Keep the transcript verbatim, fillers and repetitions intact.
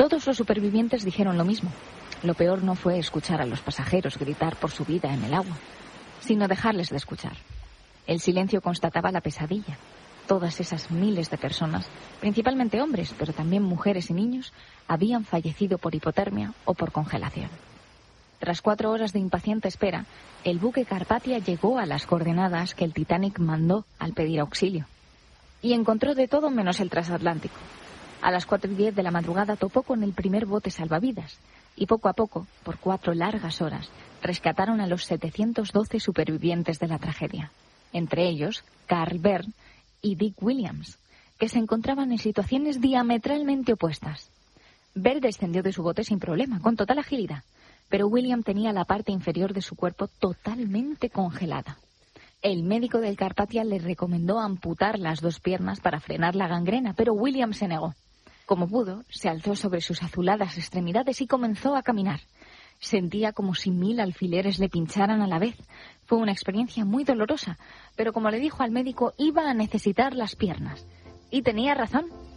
Todos los supervivientes dijeron lo mismo. Lo peor no fue escuchar a los pasajeros gritar por su vida en el agua, sino dejarles de escuchar. El silencio constataba la pesadilla. Todas esas miles de personas, principalmente hombres, pero también mujeres y niños, habían fallecido por hipotermia o por congelación. Tras cuatro horas de impaciente espera, el buque Carpathia llegó a las coordenadas que el Titanic mandó al pedir auxilio. Y encontró de todo menos el transatlántico. A las cuatro y diez de la madrugada topó con el primer bote salvavidas, y poco a poco, por cuatro largas horas, rescataron a los setecientos doce supervivientes de la tragedia. Entre ellos, Carl Bern y Dick Williams, que se encontraban en situaciones diametralmente opuestas. Bern descendió de su bote sin problema, con total agilidad, pero William tenía la parte inferior de su cuerpo totalmente congelada. El médico del Carpathia le recomendó amputar las dos piernas para frenar la gangrena, pero William se negó. Como pudo, se alzó sobre sus azuladas extremidades y comenzó a caminar. Sentía como si mil alfileres le pincharan a la vez. Fue una experiencia muy dolorosa, pero como le dijo al médico, iba a necesitar las piernas. Y tenía razón.